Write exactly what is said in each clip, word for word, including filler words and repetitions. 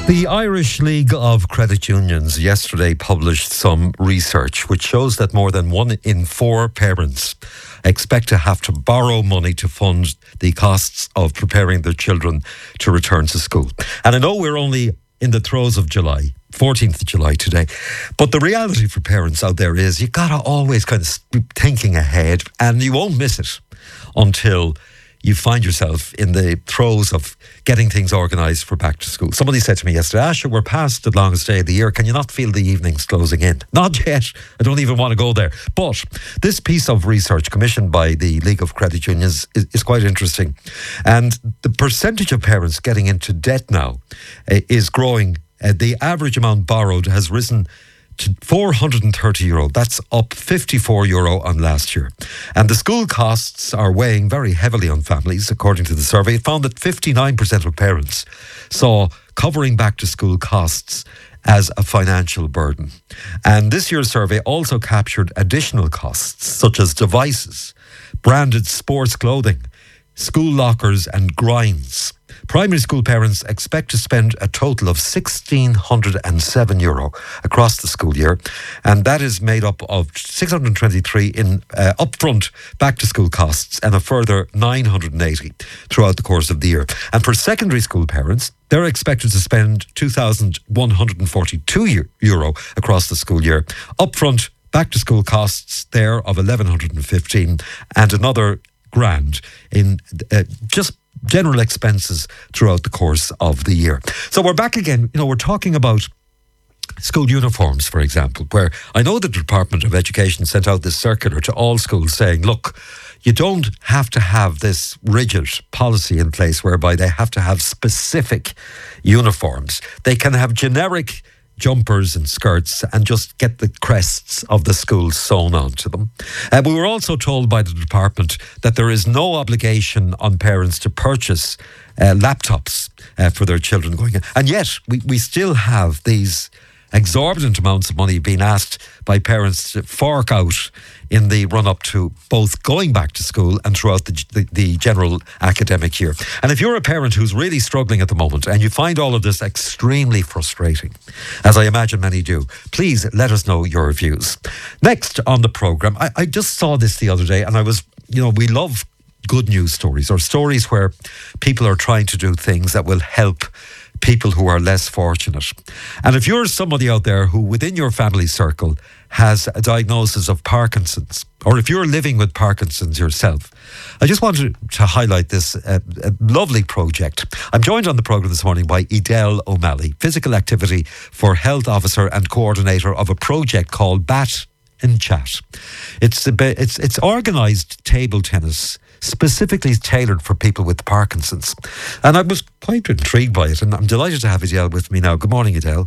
The Irish League of Credit Unions yesterday published some research which shows that more than one in four parents expect to have to borrow money to fund the costs of preparing their children to return to school. And I know we're only in the throes of July, fourteenth of July today, but the reality for parents out there is you gotta always kind of be thinking ahead, and you won't miss it until you find yourself in the throes of getting things organised for back to school. Somebody said to me yesterday, Asher, we're past the longest day of the year. Can you not feel the evenings closing in? Not yet. I don't even want to go there. But this piece of research commissioned by the League of Credit Unions is, is quite interesting. And the percentage of parents getting into debt now uh, is growing. Uh, the average amount borrowed has risen to four hundred thirty euro. That's up fifty-four euro on last year. And the school costs are weighing very heavily on families. According to the survey, it found that fifty-nine percent of parents saw covering back to school costs as a financial burden. And this year's survey also captured additional costs such as devices, branded sports clothing, school lockers and grinds. Primary school parents expect to spend a total of one thousand six hundred seven euro across the school year, and that is made up of six hundred twenty-three in uh, upfront back-to-school costs and a further nine hundred eighty throughout the course of the year. And for secondary school parents, they're expected to spend two thousand one hundred forty-two euro across the school year. Upfront back-to-school costs there of eleven fifteen and another grand in uh, just general expenses throughout the course of the year. So we're back again. You know, we're talking about school uniforms, for example, where I know the Department of Education sent out this circular to all schools saying, look, you don't have to have this rigid policy in place whereby they have to have specific uniforms. They can have generic jumpers and skirts and just get the crests of the schools sewn onto them. Uh, we were also told by the department that there is no obligation on parents to purchase uh, laptops uh, for their children going in. And yet we, we still have these exorbitant amounts of money being asked by parents to fork out in the run-up to both going back to school and throughout the, the, the general academic year. And if you're a parent who's really struggling at the moment and you find all of this extremely frustrating, as I imagine many do, please let us know your views. Next on the programme, I, I just saw this the other day and I was, you know, we love good news stories or stories where people are trying to do things that will help people who are less fortunate. And if you're somebody out there who within your family circle has a diagnosis of Parkinson's, or if you're living with Parkinson's yourself, I just wanted to highlight this uh, uh, lovely project. I'm joined on the programme this morning by Edel O'Malley, Physical Activity for Health Officer and Coordinator of a project called Bat and Chat. It's, a, it's, it's organised table tennis specifically tailored for people with Parkinson's. And I was quite intrigued by it, and I'm delighted to have Edel with me now. Good morning, Edel.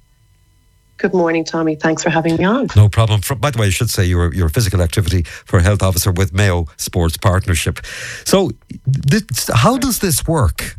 Good morning, Tommy. Thanks for having me on. No problem. By the way, I should say you're, you're a physical activity for a health officer with Mayo Sports Partnership. So this, how does this work?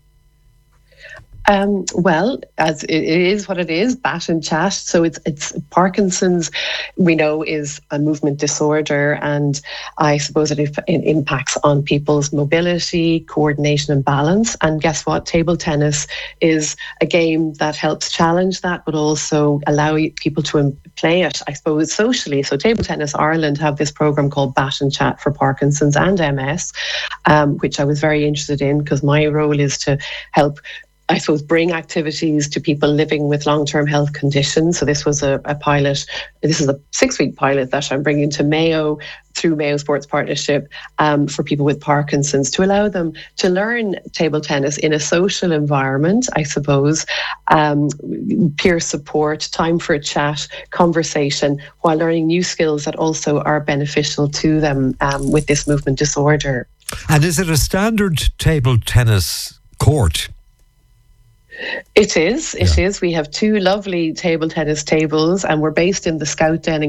Um, well, as it is what it is, Bat and Chat. So it's it's Parkinson's, we know, is a movement disorder, and I suppose it, it impacts on people's mobility, coordination and balance. And guess what? Table tennis is a game that helps challenge that, but also allow people to play it, I suppose, socially. So Table Tennis Ireland have this programme called Bat and Chat for Parkinson's and M S, um, which I was very interested in because my role is to help, I suppose, bring activities to people living with long-term health conditions. So this was a, a pilot, this is a six-week pilot that I'm bringing to Mayo through Mayo Sports Partnership um, for people with Parkinson's to allow them to learn table tennis in a social environment, I suppose, um, peer support, time for a chat, conversation, while learning new skills that also are beneficial to them um, with this movement disorder. And is it a standard table tennis court? It is, it yeah. is. We have two lovely table tennis tables and we're based in the Scout Den in